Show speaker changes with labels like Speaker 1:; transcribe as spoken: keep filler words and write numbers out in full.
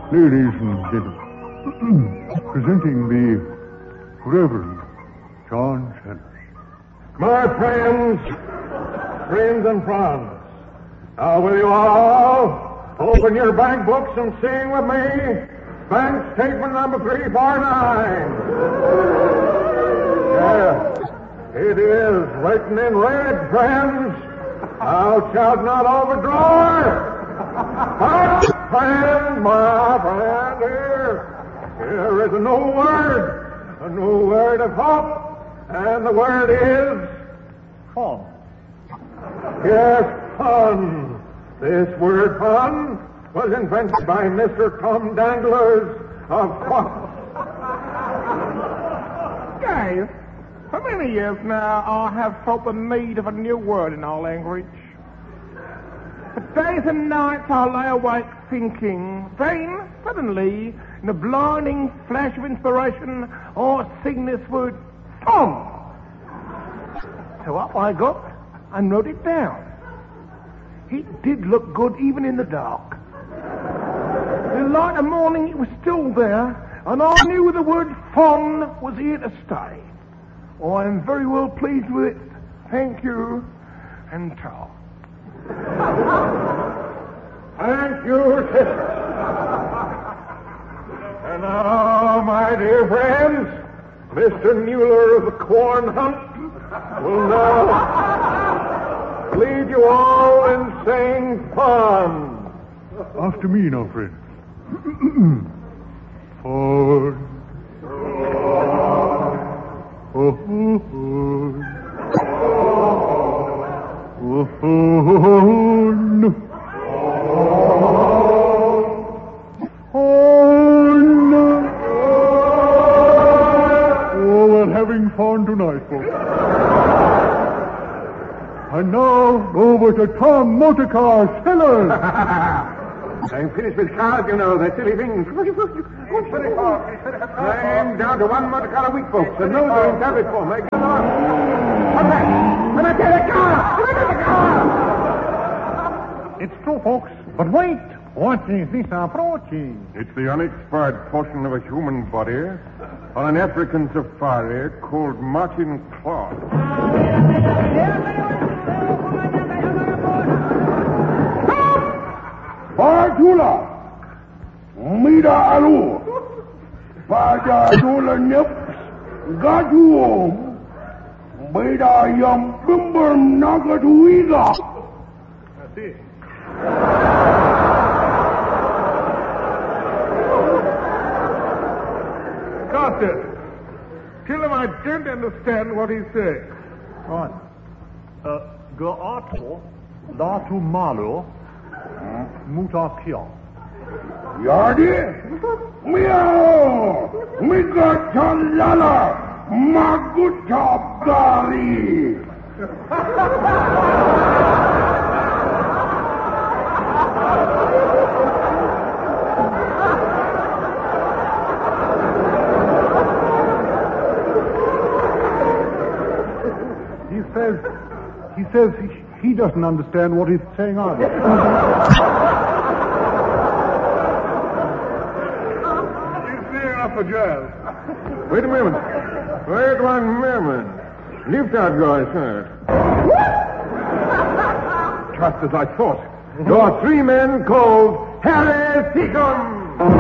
Speaker 1: Ladies and gentlemen, presenting the Reverend John Sanders.
Speaker 2: My friends, friends and friends, now will you all open your bank books and sing with me bank statement number three forty-nine. Yes, it is written in red, friends. Thou shalt not overdraw. My friend, my friend, here, here is a new word, a new word of hope, and the word is fun. Yes, fun. This word fun was invented by Mister Tom Danglers of Fun.
Speaker 3: Guys, for many years now I have felt the need of a new word in our language. For days and nights I lay awake thinking, then, suddenly, in a blinding flash of inspiration, I sing this word, fun. So up I got and wrote it down. It did look good even in the dark. In the light of morning it was still there, and I knew the word fun was here to stay. I am very well pleased with it. Thank you, and ta.
Speaker 2: Thank you, sister. And now, my dear friends, Mister Mueller of the Corn Hunt will now lead you all in saying fun.
Speaker 1: After me now, friends. Fun. Oh, oh, oh. Oh, oh, no. Oh, no. Oh, we're having fun tonight, folks. And now, over to Tom Motorcar Sellers.
Speaker 2: I'm finished with cars, you know, they're silly things. I'm down to one motor car a week, folks, and those are in tablet form. They go on. What's that? Let me get a car! Let me get a car!
Speaker 4: It's true, folks. But wait. What is this approaching?
Speaker 2: It's the unexpired portion of a human body on an African safari called Martin Claude.
Speaker 5: Bajula, Mida Alu, Bajula Nips, Gajuom, Mida Yam Bimbum Nagatuiga.
Speaker 3: That's it. Carter, tell him I don't understand what he's saying.
Speaker 4: Right. Uh, Gato, Latu Malo, Mutakia.
Speaker 5: Yardi, Meow, Mika Chalala, Maguta Bari.
Speaker 1: He says, he says he, he doesn't understand what he's saying either.
Speaker 3: For jail.
Speaker 2: Wait a moment. Wait one moment. Lift out yours, sir. Just as I thought. There are three men called Harry Seacombe.